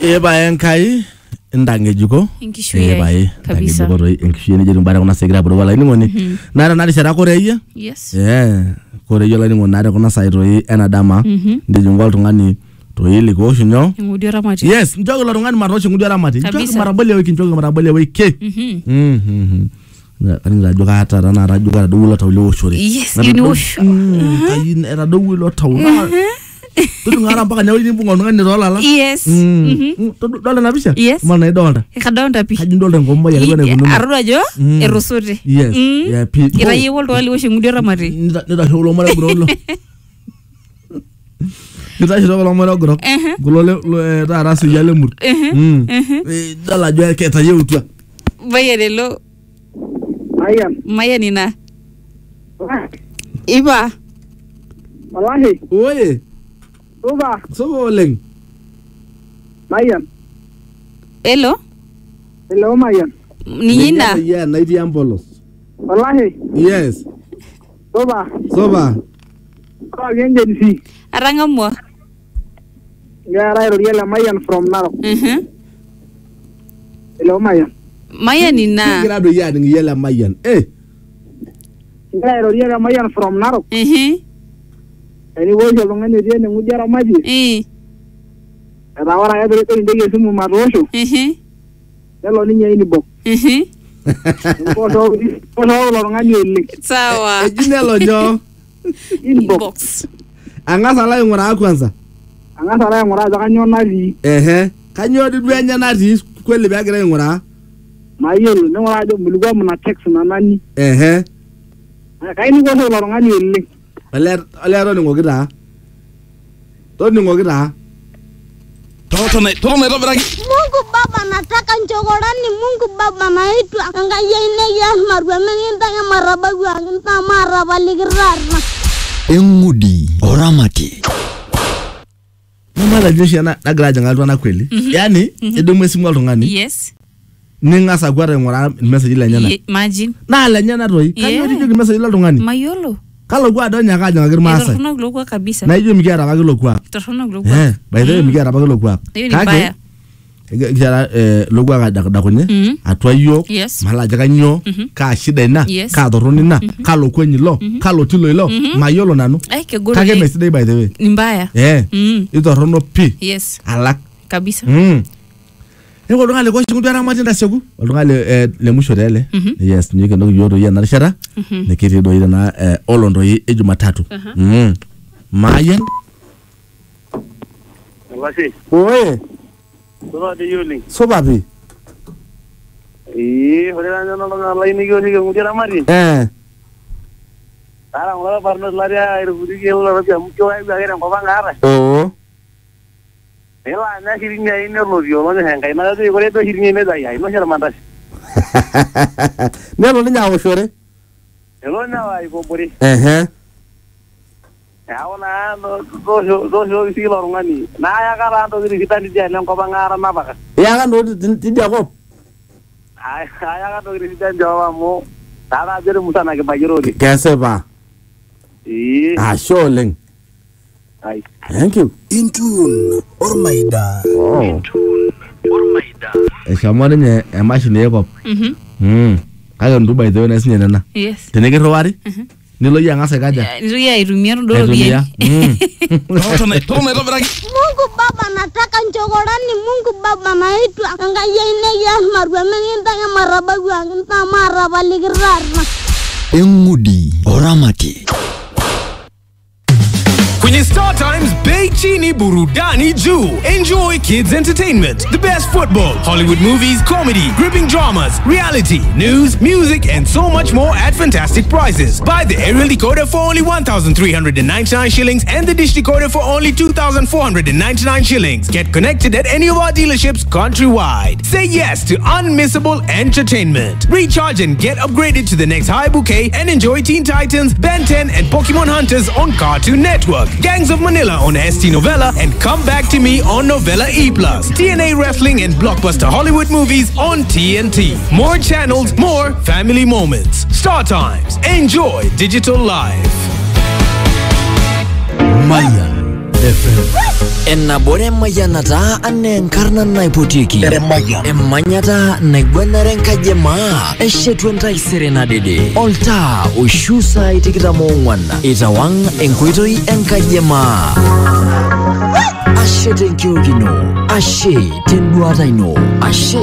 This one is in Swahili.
Eba enkai ndangejuko Inkishuye kabisa inkishuye ni jirumbara kuna segira bro wala ngoni nara nari shara koreya yes koreya la ngoni nara kuna saito ena dama ndijungwa tungani to ili ko shunyo ngudi ramati yes njogo la tungani maroshi ngudi ramati njogo marabale wiki njogo marabale wiki kani la joka hata rana rajuka dawula tawlo shore yes ini usho kayin era dawulo tawla tudu ngara mpaka nyawi mbunga ngani rola yes dola na bisha yes mana idonda ikadonda pi kaji ndolda ngomba ya ngone kuno arura jo erusuri yes ya pi irayi woldo wali woshi ngudi ramati nida sholo mara grolo nida sholo mara grolo gulole ta rasu yale mur dala jo keta yewtwa bayerelo Mayanina Iba Wallahi oye Soba leng Mayan Hello Mayan Nina yeah naiti ambolos Wallahi yes Soba Ko genjensi Arangamwa Ngara Royal Mayan from Narok Hello Mayan Mayanina Grado ya ngi yela Mayan Ngara Royal Mayan from Narok Ani wojo ngani jene ngujara maji Rawara ya dole ndege sumu marosho Lelo ninya ini bok Koso lo ngani ole sawa ejinelo nyo inbox angasa la ngora kwanza angasa la ngora za kanyo nari kanyo di duenya nari kweli bagira ngora mayelo ne ngora do mulugwa muna text na nani kaini koso lo ngani ole Alero ngokita. Toni ngokita. Tone roberaki. Mungu Baba nataka nchokorani Mungu Baba naitwa ngayene ya marwa menginta ya marabagu nta marabaligirarna. Engudi oramati. Mama la jeshi na graja ngalwa na kweli. Yani edomwe simu altongani. Yes Ninga sagwara ngora message la nyana. Imagine. Na la nyana roi. Kanyo dijo message la altongani. Mayolo. Kalo gwa donya kaja ngagir masa. Tofuna glokwa kabisa. Na hiyo migara bagilo kwa. Tofuna glokwa. By the way migara bagilo kwa. Kake. Gara logwa ga dakonye. Atwa yo. Mala jaga nyo. Ka shida ina. Ka doroni na. Ka lokwenyi lo. Ka lotilo ilo. Mayolo nanu. Kake meside by the way. Nimbaya. Ito rono pi. Yes. Alak. Kabisa. Ngo ngale ko shingu dara matinda segu. Ngale le mushorele. Yes, nyike ndo yoro ya narishara. Nekiri do ina na olondo Jumatatu. Mayan. Wasi. Oye. Soba de yuli. Soba bi. Horela no line gyo ni ngudira mari. Ara ngora parno laria irudi gelo rabia mucho ay bagera ngobanga ara. Ela na hirinya ine lobio no henga ina de gore to hirinya ne dai ai no shara mandas. Ne lo nya wo shore. Elo na ai ko bori. Aona do si lo ngani. Na ya kala to diri kita di jane ko bangara na baka. Ya kan do tidak kok. Ay ya kan do diri kita jawa mo. Tara jere musana ke bajiro di. Kese ba. Sholeng. Ay. Thank you. Intun Ormaida. Shamane nye machine yeko. Kaya nduba ito na sinye na. Yes. Teneke rowari? Nilo ya ngase kaja. Nilo ya irumia ndo bien. Tome roberaki. Mungu Baba nataka nchokorani Mungu Baba naitwa ngayene ya marwa menginta ya marabagu nta marabaligirarna. Engudi oramati. Kwenye Star Times Bei Chini Burudani Juu. Enjoy kids entertainment, the best football, Hollywood movies, comedy, gripping dramas, reality, news, music, and so much more at fantastic prices. Buy the aerial decoder for only 1,399 shillings and the dish decoder for only 2,499 shillings. Get connected at any of our dealerships countrywide. Say yes to unmissable entertainment. Recharge and get upgraded to the next high bouquet and enjoy Teen Titans, Ben 10, and Pokemon Hunters on Cartoon Network. Gangs of Manila on ST Novella and Come Back to Me on Novella E+. TNA Wrestling and Blockbuster Hollywood movies on TNT. More channels, more family moments. Star Times. Enjoy digital life. Mayan. FM. Enabore mayanata ane enkarna naipotiki emanyata naigwenare nkajema eshetuentai serenadede olta ushusa itikitamo ong'uan itawang enkoitoi enkajema ashe tenkiokino ashe tenduata ino ashe